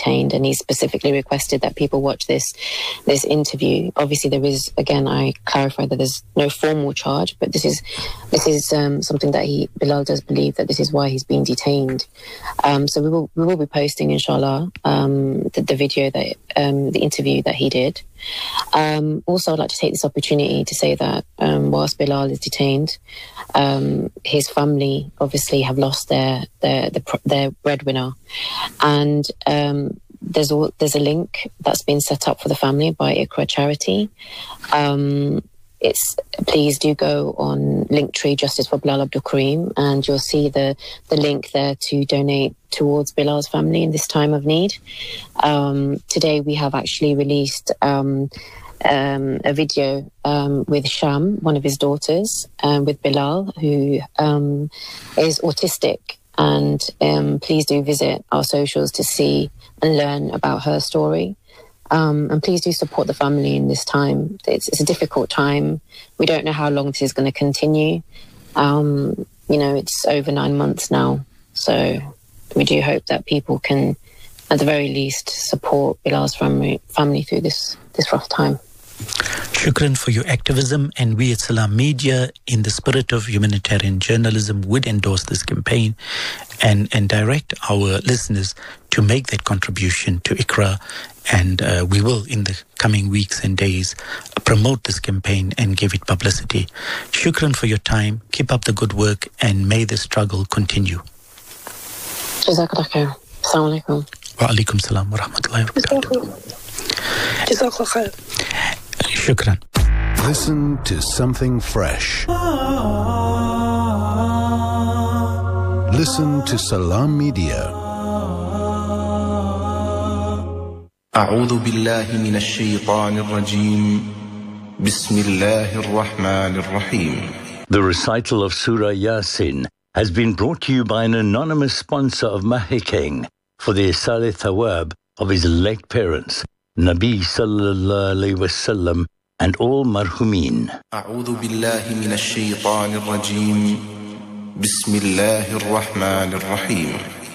detained, and he specifically requested that people watch this interview. Obviously, there is, again, I clarify that there's no formal charge, but this is something that Bilal does believe that this is why he's being detained. So we will be posting, inshallah, the video that the interview that he did. Also, I'd like to take this opportunity to say that whilst Bilal is detained, his family obviously have lost their breadwinner, and there's a link that's been set up for the family by Iqra Charity. Please do go on Linktree Justice for Bilal Abdul Kareem, and you'll see the link there to donate towards Bilal's family in this time of need. Today we have actually released a video with Sham, one of his daughters, with Bilal, who is autistic. And please do visit our socials to see and learn about her story. And please do support the family in this time. It's a difficult time. We don't know how long this is going to continue. It's over 9 months now. So we do hope that people can, at the very least, support Bilal's family through this rough time. Shukran for your activism, and we at Salam Media, in the spirit of humanitarian journalism, would endorse this campaign and direct our listeners to make that contribution to Iqra, and we will, in the coming weeks and days, promote this campaign and give it publicity. Shukran for your time, keep up the good work, and may the struggle continue. Jazakallah khair. Assalamu alaikum. Wa alaikum salam wa rahmatullahi wa barakatuh. Jazakallah khair. Shukran. Listen to something fresh. Listen to Salam Media. أعوذ بالله من الشيطان الرجيم بسم الله الرحمن الرحيم. The recital of Surah Yasin has been brought to you by an anonymous sponsor of Mahikeng for the Isal Thawab of his late parents, Nabi Sallallahu Alaihi Wasallam, and all marhumin. أعوذ بالله من الشيطان الرجيم بسم الله الرحمن الرحيم.